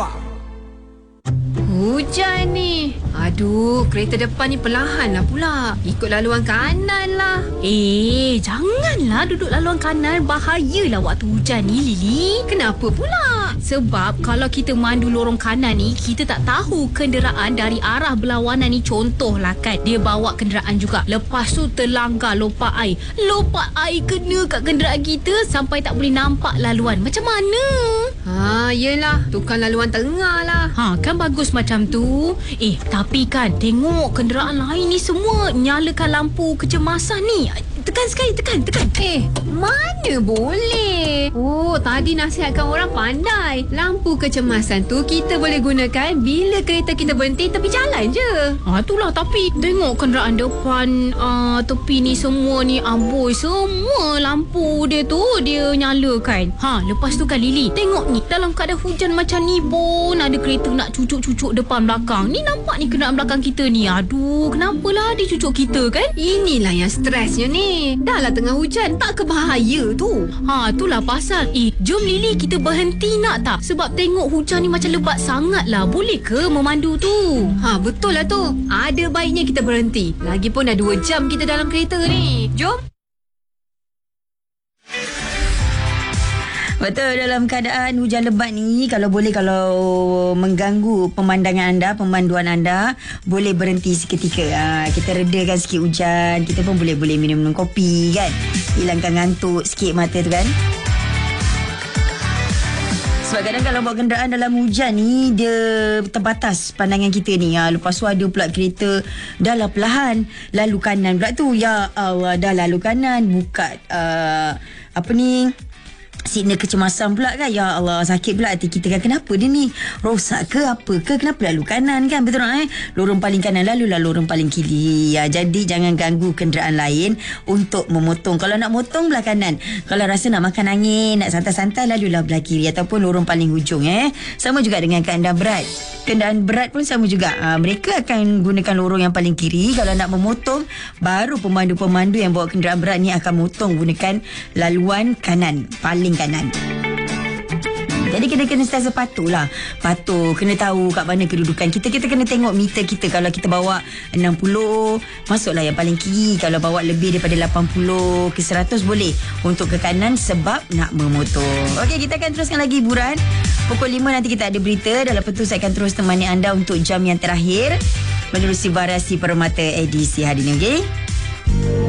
awam. Hujan ni. Aduh, kereta depan ni perlahan lah pula. Ikut laluan kanan lah. Janganlah duduk laluan kanan. Bahayalah waktu hujan ni, Lily. Kenapa pula? Sebab kalau kita mandu lorong kanan ni, kita tak tahu kenderaan dari arah berlawanan ni. Contohlah kan, dia bawa kenderaan juga. Lepas tu terlanggar lompat air. Lompat air kena kat kenderaan kita sampai tak boleh nampak laluan. Macam mana? Yelah. Tukar laluan tengah lah. Kan bagus macam tu. Tapi kan, tengok kenderaan lain ni semua nyalakan lampu kecemasan ni. Tekan sekali, tekan. Mana boleh? Tadi nasihatkan orang pandai. Lampu kecemasan tu kita boleh gunakan bila kereta kita berhenti tepi jalan je. Itulah, tapi tengok kenderaan depan tepi ni semua ni amboi. Semua lampu dia tu dia nyalakan. Lepas tu kan Lily, tengok ni dalam keadaan hujan macam ni pun ada kereta nak cucuk-cucuk depan belakang. Ni nampak ni kenderaan belakang kita ni. Aduh, kenapalah dia cucuk kita kan? Inilah yang stresnya ni. Dah lah tengah hujan, tak ke bahaya tu. Itulah pasal. Jom Lily, kita berhenti nak tak? Sebab tengok hujan ni macam lebat sangat lah. Boleh ke memandu tu? Betul lah tu. Ada baiknya kita berhenti. Lagipun dah 2 jam kita dalam kereta ni. Jom. Betul, dalam keadaan hujan lebat ni, kalau mengganggu pemandangan anda, pemanduan anda, boleh berhenti seketika. Kita redakan sikit hujan. Kita pun boleh minum kopi kan. Hilangkan ngantuk sikit mata tu kan. Sebab kadang kalau bawa kenderaan dalam hujan ni, dia terbatas pandangan kita ni. Lepas tu ada pula kereta dah lah perlahan lalu kanan pula tu. Ya Allah, dah lalu kanan buka signal kecemasan pula kan. Ya Allah, sakit pula hati kita kan. Kenapa dia ni? Rosak ke apa ke? Kenapa lalu kanan kan? Betul tak lorong paling kanan lalulah lorong paling kiri. Jadi jangan ganggu kenderaan lain untuk memotong. Kalau nak motong belah kanan. Kalau rasa nak makan angin, nak santai-santai, lalulah belah kiri ataupun lorong paling hujung. Sama juga dengan kenderaan berat. Kenderaan berat pun sama juga. Mereka akan gunakan lorong yang paling kiri. Kalau nak memotong, baru pemandu-pemandu yang bawa kenderaan berat ni akan motong gunakan laluan kanan, paling kanan. Jadi kena sentiasa patuh lah. Patuh, kena tahu kat mana kedudukan kita. Kita kena tengok meter kita. Kalau kita bawa 60, masuklah yang paling kiri. Kalau bawa lebih daripada 80 ke 100 boleh untuk ke kanan sebab nak memotong. Okey, kita akan teruskan lagi hiburan. Pukul 5 nanti kita ada berita. Dalam lepas tu saya akan terus temani anda untuk jam yang terakhir menerusi Variasi Permata edisi hari ini. Okey?